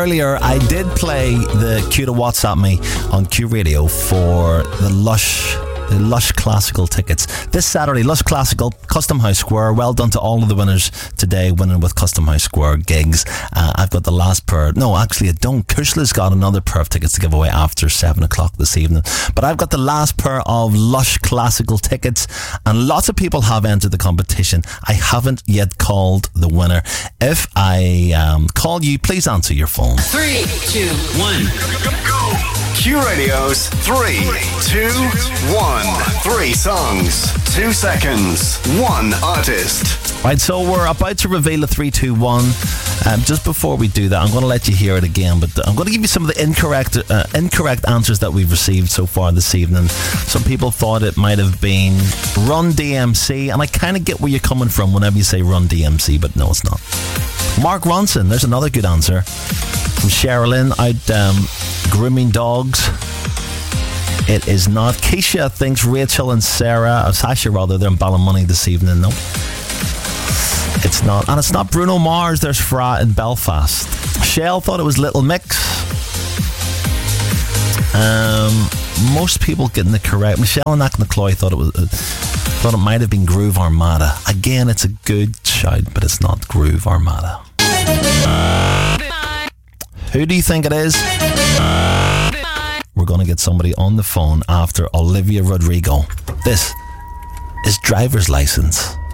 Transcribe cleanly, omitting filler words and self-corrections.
earlier, I did play the Q to WhatsApp Me on Q Radio for the Lush Classical tickets. This Saturday, Lush Classical, Custom House Square. Well done to all of the winners today, winning with Custom House Square gigs. I've got the last pair. No, actually I don't. Kushla's got another pair of tickets to give away after 7 o'clock this evening. But I've got the last pair of Lush Classical tickets, and lots of people have entered the competition. I haven't yet called the winner. If I call you, please answer your phone. 3, 2, 1. Go! Q Radio's 3, 2, 1. 3 songs, 2 seconds, 1 artist. Right, so we're about to reveal the 3, 2, 1. Just before we do that, I'm going to let you hear it again, but I'm going to give you some of the incorrect answers that we've received so far this evening. Some people thought it might have been Run DMC, and I kind of get where you're coming from whenever you say Run DMC, but no, it's not. Mark Ronson, there's another good answer. From Sherilyn, out grooming dogs. It is not. Keisha thinks Rachel and Sarah, Sasha rather, they're in Ballymoney this evening. No, it's not. And it's not Bruno Mars, there's Fra in Belfast. Shell thought it was Little Mix. Most people getting the correct. Michelle and Knocknacloy thought it might have been Groove Armada. Again, it's a good shout, but it's not Groove Armada. Who do you think it is? We're going to get somebody on the phone after Olivia Rodrigo. This is Driver's License.